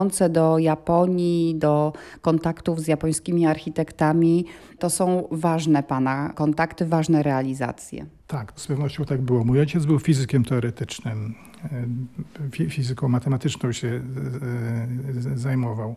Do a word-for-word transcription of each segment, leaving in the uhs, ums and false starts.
Do Japonii, do kontaktów z japońskimi architektami, to są ważne Pana kontakty, ważne realizacje. Tak, z pewnością tak było. Mój ojciec był fizykiem teoretycznym, fizyką matematyczną się zajmował.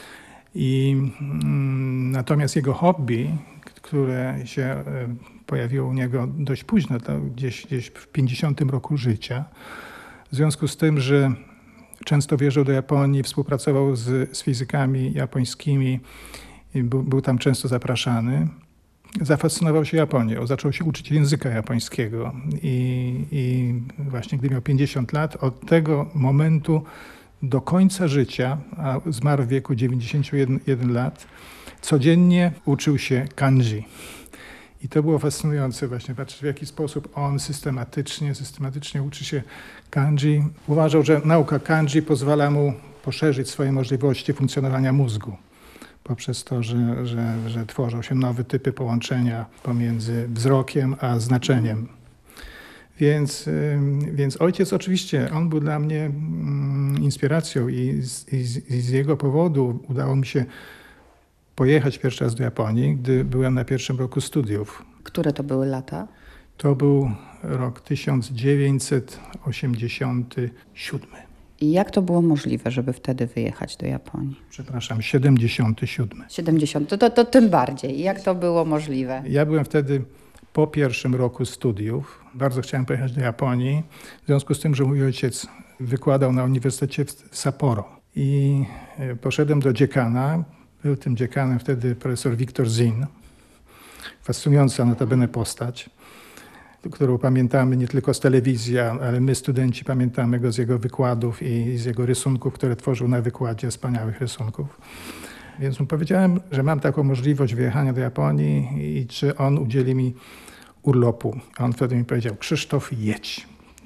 I natomiast jego hobby, które się pojawiło u niego dość późno, to gdzieś, gdzieś w pięćdziesiątym roku życia, w związku z tym, że często wjeżdżał do Japonii, współpracował z, z fizykami japońskimi, i był, był tam często zapraszany. Zafascynował się Japonią, zaczął się uczyć języka japońskiego i, i właśnie gdy miał pięćdziesiąt lat, od tego momentu do końca życia, a zmarł w wieku dziewięćdziesięciu jeden lat, codziennie uczył się kanji. I to było fascynujące właśnie, patrzeć w jaki sposób on systematycznie, systematycznie uczy się kanji. Uważał, że nauka kanji pozwala mu poszerzyć swoje możliwości funkcjonowania mózgu. Poprzez to, że, że, że tworzą się nowe typy połączenia pomiędzy wzrokiem a znaczeniem. Więc, więc ojciec oczywiście, on był dla mnie inspiracją i z, i z, i z jego powodu udało mi się pojechać pierwszy raz do Japonii, gdy byłem na pierwszym roku studiów. Które to były lata? To był rok tysiąc dziewięćset osiemdziesiąty siódmy. I jak to było możliwe, żeby wtedy wyjechać do Japonii? Przepraszam, siedemdziesiąty siódmy. siedemdziesiąty, to, to tym bardziej. Jak to było możliwe? Ja byłem wtedy po pierwszym roku studiów. Bardzo chciałem pojechać do Japonii, w związku z tym, że mój ojciec wykładał na Uniwersytecie w Sapporo. I poszedłem do dziekana. Był tym dziekanem wtedy profesor Wiktor Zin. Fascynująca notabene postać, którą pamiętamy nie tylko z telewizji, ale my studenci pamiętamy go z jego wykładów i z jego rysunków, które tworzył na wykładzie, wspaniałych rysunków. Więc mu powiedziałem, że mam taką możliwość wyjechania do Japonii i czy on udzieli mi urlopu. A on wtedy mi powiedział: Krzysztof, jedź.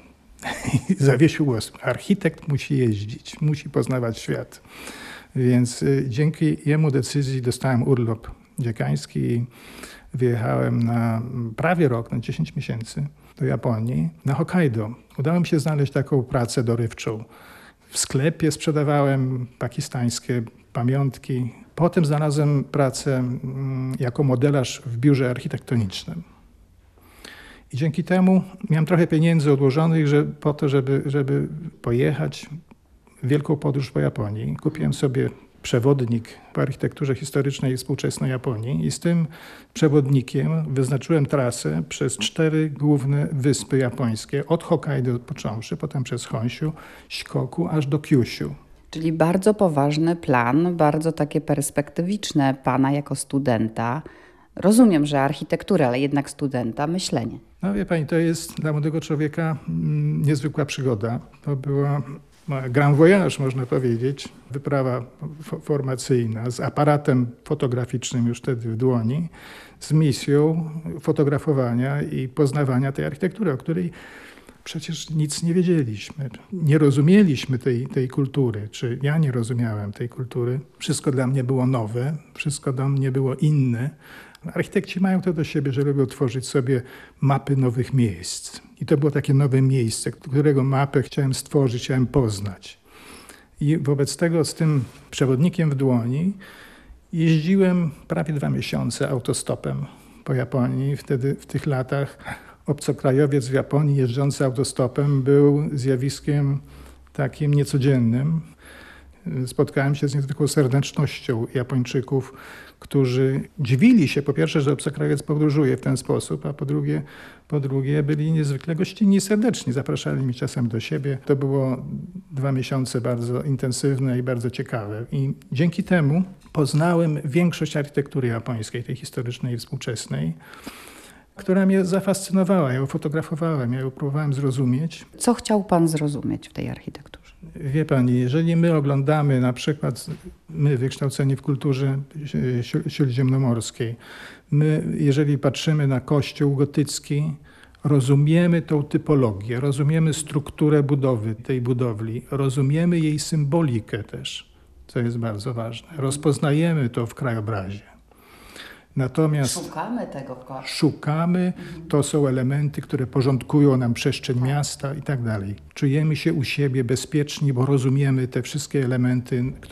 I zawiesił głos. Architekt musi jeździć, musi poznawać świat. Więc dzięki jemu decyzji dostałem urlop dziekański i wyjechałem na prawie rok, na dziesięć miesięcy do Japonii, na Hokkaido. Udało mi się znaleźć taką pracę dorywczą. W sklepie sprzedawałem pakistańskie pamiątki. Potem znalazłem pracę jako modelarz w biurze architektonicznym. I dzięki temu miałem trochę pieniędzy odłożonych że, po to, żeby, żeby pojechać w wielką podróż po Japonii. Kupiłem sobie przewodnik po architekturze historycznej i współczesnej Japonii i z tym przewodnikiem wyznaczyłem trasę przez cztery główne wyspy japońskie, od Hokkaido począwszy, potem przez Honshu, Shikoku, aż do Kyushu. Czyli bardzo poważny plan, bardzo takie perspektywiczne Pana jako studenta. Rozumiem, że architektura, ale jednak studenta, myślenie. No wie Pani, to jest dla młodego człowieka niezwykła przygoda. To była grand voyage, można powiedzieć, wyprawa formacyjna z aparatem fotograficznym już wtedy w dłoni, z misją fotografowania i poznawania tej architektury, o której przecież nic nie wiedzieliśmy. Nie rozumieliśmy tej, tej kultury, czy ja nie rozumiałem tej kultury. Wszystko dla mnie było nowe, wszystko dla mnie było inne. Architekci mają to do siebie, że lubią tworzyć sobie mapy nowych miejsc. I to było takie nowe miejsce, którego mapę chciałem stworzyć, chciałem poznać. I wobec tego z tym przewodnikiem w dłoni jeździłem prawie dwa miesiące autostopem po Japonii. Wtedy w tych latach obcokrajowiec w Japonii jeżdżący autostopem był zjawiskiem takim niecodziennym. Spotkałem się z niezwykłą serdecznością Japończyków, którzy dziwili się po pierwsze, że obcokrajowiec podróżuje w ten sposób, a po drugie, po drugie byli niezwykle gościnni i serdeczni. Zapraszali mnie czasem do siebie. To było dwa miesiące bardzo intensywne i bardzo ciekawe. I dzięki temu poznałem większość architektury japońskiej, tej historycznej i współczesnej, która mnie zafascynowała. Ja ją fotografowałem, ja ją próbowałem zrozumieć. Co chciał Pan zrozumieć w tej architekturze? Wie Pani, jeżeli my oglądamy na przykład, my wykształceni w kulturze śródziemnomorskiej, my jeżeli patrzymy na kościół gotycki, rozumiemy tą typologię, rozumiemy strukturę budowy tej budowli, rozumiemy jej symbolikę też, co jest bardzo ważne. Rozpoznajemy to w krajobrazie. Natomiast szukamy tego w kościele. Szukamy, to są elementy, które porządkują nam przestrzeń miasta i tak dalej. Czujemy się u siebie bezpieczni, bo rozumiemy te wszystkie elementy,